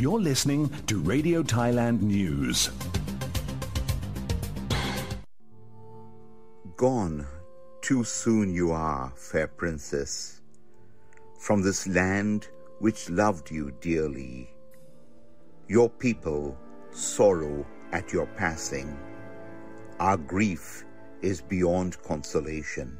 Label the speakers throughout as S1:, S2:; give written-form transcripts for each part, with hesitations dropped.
S1: You're listening to Radio Thailand News.
S2: Gone, too soon you are, fair princess, from this land which loved you dearly. Your people sorrow at your passing. Our grief is beyond consolation.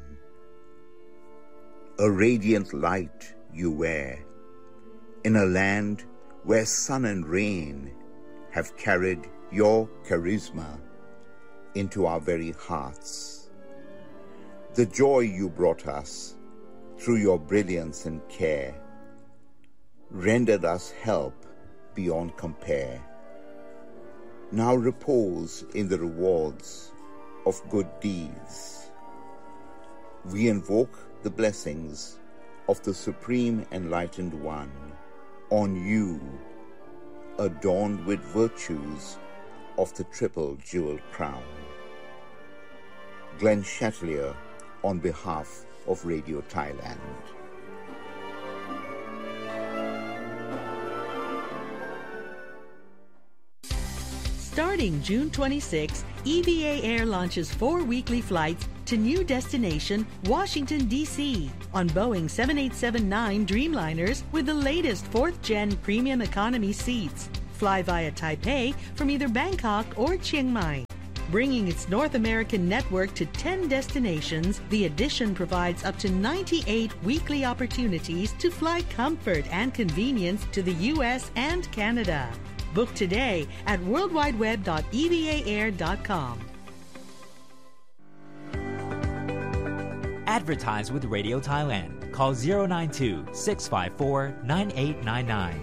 S2: A radiant light you wear, in a land where sun and rain have carried your charisma into our very hearts. The joy you brought us through your brilliance and care rendered us help beyond compare. Now repose in the rewards of good deeds. We invoke the blessings of the Supreme Enlightened One on you, adorned with virtues of the triple jewel crown. Glenn Chatelier on behalf of Radio Thailand.
S3: Starting June 26, EVA Air launches 4 weekly flights to new destination, Washington, D.C. on Boeing 7879 Dreamliners with the latest 4th-gen premium economy seats. Fly via Taipei from either Bangkok or Chiang Mai. Bringing its North American network to 10 destinations, the addition provides up to 98 weekly opportunities to fly comfort and convenience to the U.S. and Canada. Book today at worldwideweb.evaair.com.
S4: Advertise with Radio Thailand. Call 092-654-9899.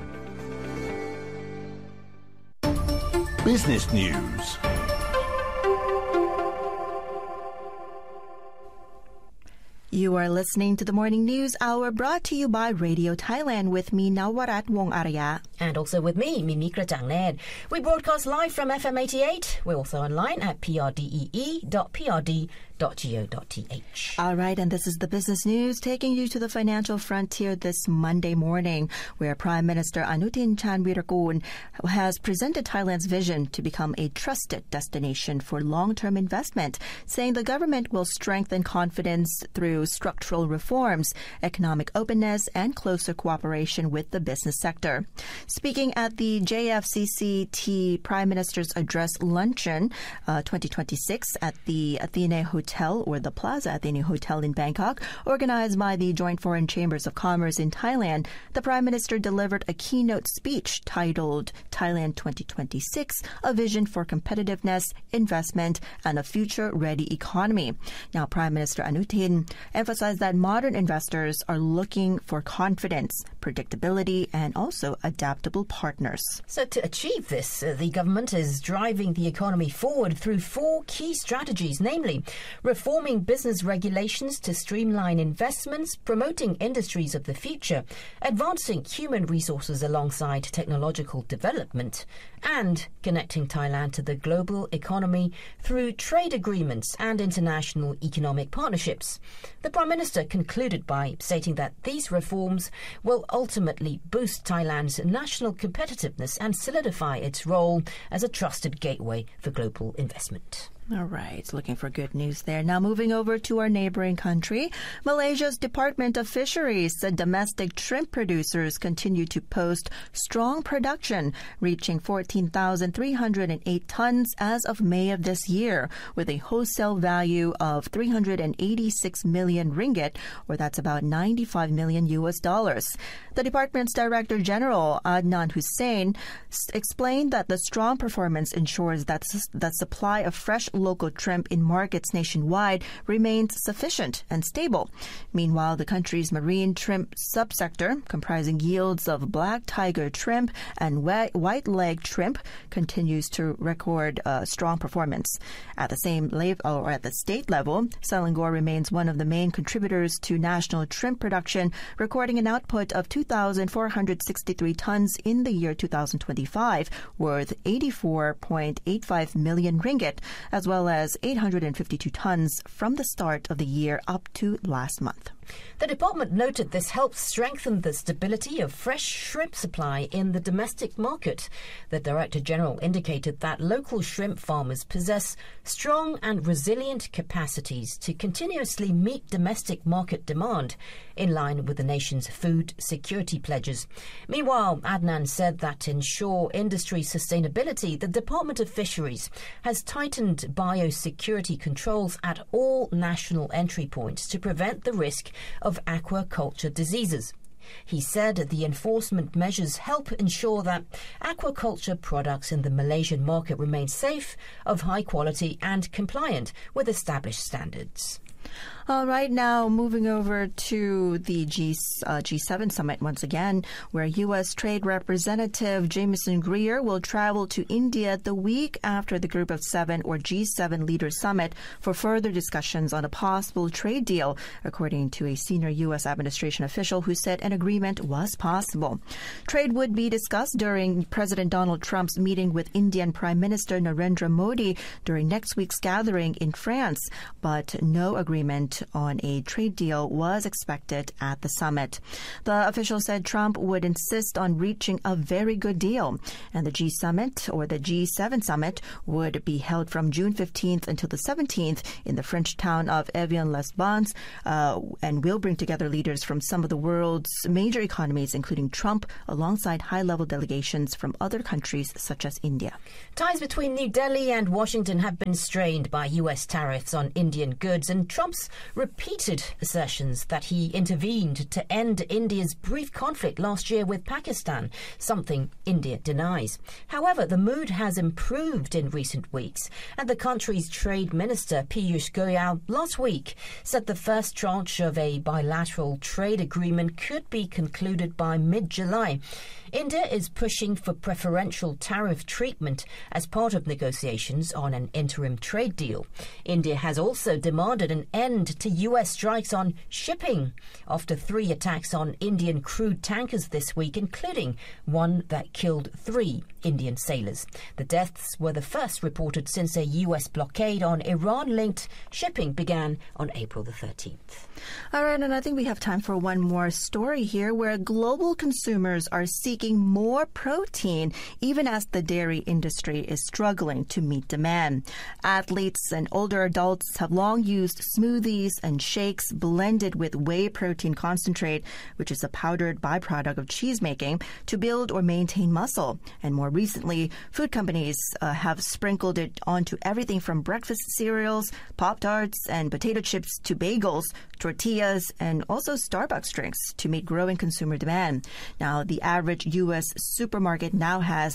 S1: Business News.
S5: You are listening to the Morning News Hour brought to you by Radio Thailand with me, Nawarat Wongaraya.
S6: And also with me, Mimi Krajangnet. We broadcast live from FM 88. We're also online at prdee.prd.go.th.
S5: All right, and this is the business news taking you to the financial frontier this Monday morning, where Prime Minister Anutin Chanvirakul has presented Thailand's vision to become a trusted destination for long-term investment, saying the government will strengthen confidence through structural reforms, economic openness, and closer cooperation with the business sector. Speaking at the JFCCT Prime Minister's Address Luncheon 2026 at the Athene Hotel, or the Plaza Athene Hotel in Bangkok, organized by the Joint Foreign Chambers of Commerce in Thailand, the Prime Minister delivered a keynote speech titled Thailand 2026, A Vision for Competitiveness, Investment, and a Future-Ready Economy. Now, Prime Minister Anutin emphasized that modern investors are looking for confidence, predictability, and also adaptable partners.
S6: So to achieve this, the government is driving the economy forward through 4 key strategies, namely reforming business regulations to streamline investments, promoting industries of the future, advancing human resources alongside technological development, and connecting Thailand to the global economy through trade agreements and international economic partnerships. The Prime Minister concluded by stating that these reforms will ultimately boost Thailand's national competitiveness and solidify its role as a trusted gateway for global investment.
S5: All right, looking for good news there. Now moving over to our neighboring country, Malaysia's Department of Fisheries said domestic shrimp producers continue to post strong production, reaching 14,308 tons as of May of this year, with a wholesale value of 386 million ringgit, or that's about $95 million. The department's Director General, Adnan Hussein, explained that the strong performance ensures that the supply of fresh local shrimp in markets nationwide remains sufficient and stable. Meanwhile, the country's marine shrimp subsector, comprising yields of black tiger shrimp and white-legged shrimp, continues to record strong performance. At the same level, or at the state level, Selangor remains one of the main contributors to national shrimp production, recording an output of 2,463 tons in the year 2025, worth 84.85 million ringgit, as well as 852 tons from the start of the year up to last month.
S6: The department noted this helps strengthen the stability of fresh shrimp supply in the domestic market. The Director General indicated that local shrimp farmers possess strong and resilient capacities to continuously meet domestic market demand in line with the nation's food security pledges. Meanwhile, Adnan said that to ensure industry sustainability, the Department of Fisheries has tightened biosecurity controls at all national entry points to prevent the risk of aquaculture diseases. He said the enforcement measures help ensure that aquaculture products in the Malaysian market remain safe, of high quality and compliant with established standards.
S5: All right, now moving over to the G7 summit once again, where U.S. Trade Representative Jameson Greer will travel to India the week after the Group of Seven or G7 Leaders Summit for further discussions on a possible trade deal, according to a senior U.S. administration official who said an agreement was possible. Trade would be discussed during President Donald Trump's meeting with Indian Prime Minister Narendra Modi during next week's gathering in France, but no agreement on a trade deal was expected at the summit. The official said Trump would insist on reaching a very good deal, and the G7 summit would be held from June 15th until the 17th in the French town of Evian-les-Bains, and will bring together leaders from some of the world's major economies, including Trump, alongside high-level delegations from other countries such as India.
S6: Ties between New Delhi and Washington have been strained by U.S. tariffs on Indian goods, and Trump's repeated assertions that he intervened to end India's brief conflict last year with Pakistan, something India denies. However, the mood has improved in recent weeks, and the country's Trade Minister Piyush Goyal last week said the first tranche of a bilateral trade agreement could be concluded by mid-July. India is pushing for preferential tariff treatment as part of negotiations on an interim trade deal. India has also demanded an end to U.S. strikes on shipping after 3 attacks on Indian crude tankers this week, including one that killed 3 Indian sailors. The deaths were the first reported since a U.S. blockade on Iran-linked shipping began on April the 13th.
S5: All right, and I think we have time for one more story here, where global consumers are seeking more protein even as the dairy industry is struggling to meet demand. Athletes and older adults have long used smoothies and shakes blended with whey protein concentrate, which is a powdered byproduct of cheese making, to build or maintain muscle. And more recently, food companies have sprinkled it onto everything from breakfast cereals, Pop-Tarts, and potato chips to bagels, tortillas, and also Starbucks drinks to meet growing consumer demand. Now, the average U.S. supermarket now has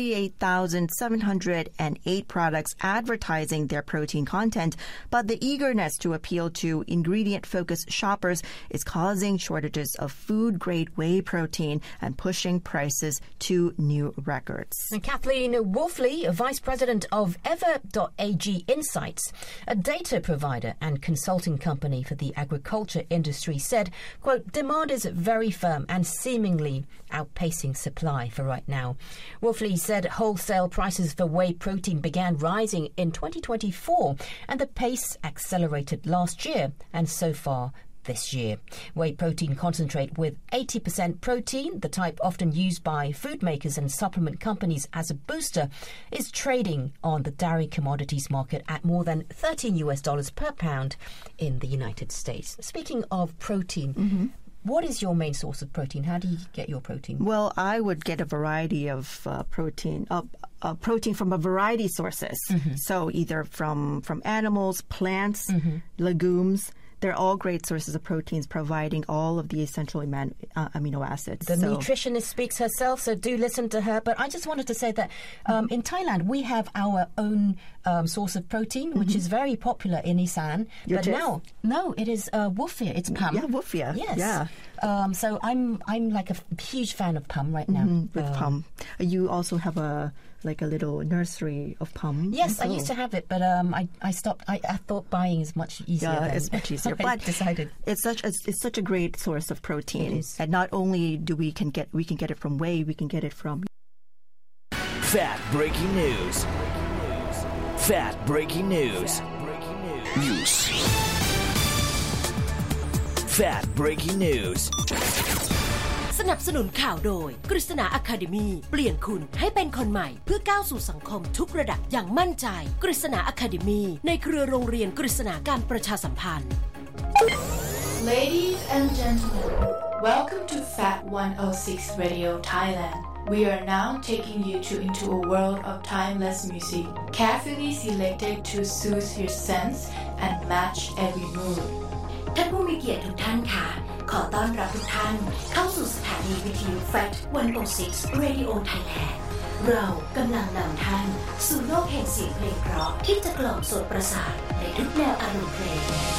S5: 38,708 products advertising their protein content, but the eagerness to appeal to ingredient-focused shoppers is causing shortages of food-grade whey protein and pushing prices to new records.
S6: And Kathleen Wolfley, Vice President of Ever.ag Insights, a data provider and consulting company for the agriculture industry, said, quote, demand is very firm and seemingly outpacing supply for right now. Wolfley said wholesale prices for whey protein began rising in 2024 and the pace accelerated last year and so far this year. Whey protein concentrate with 80% protein, the type often used by food makers and supplement companies as a booster, is trading on the dairy commodities market at more than $13 per pound in the United States. Speaking of protein, what is your main source of protein? How do you get your protein?
S5: Well, I would get a variety of protein from a variety of sources. So either from animals, plants, legumes. They're all great sources of proteins, providing all of the essential amino acids.
S6: The nutritionist speaks herself, so do listen to her. But I just wanted to say that in Thailand, we have our own source of protein, which is very popular in Isan. But now, no, it is Wufia. It's Pam.
S5: Yeah, Wufia.
S6: Yes.
S5: Yeah.
S6: So I'm like a huge fan of Pam right now.
S5: With Pam. You also have a little nursery of Pam.
S6: Yes, I used to have it, but I stopped. I thought buying is much easier.
S5: Yeah, it's much easier. But
S6: decided
S5: it's such a great source of protein.
S6: It is.
S5: And not only we can get it from whey, we can get it from
S7: Fact breaking news. Fact breaking news. News. Fat Breaking News
S8: สนับสนุนข่าวโดยกฤษณาอะคาเดมีเปลี่ยนคุณให้เป็นคนใหม่เพื่อก้าวสู่สังคมทุกระดับอย่างมั่นใจกฤษณาอะคาเดมีในเครือโรงเรียนกฤษณาการประชาสัมพันธ์
S9: Ladies and gentlemen, welcome to Fat 106 Radio Thailand. We are now taking you into a world of timeless music, carefully selected to soothe your sense and match every mood.
S8: ท่านผู้มีเกียรติทุกท่านค่ะขอต้อนรับทุกท่านเข้าสู่สถานีวิทยุ Fat 106 Radio Thailand เรากำลังนำท่านสู่โลกแห่งเสียงเพลงเพราะที่จะกล่อมโสตประสาทในทุกแนวอารมณ์เพลง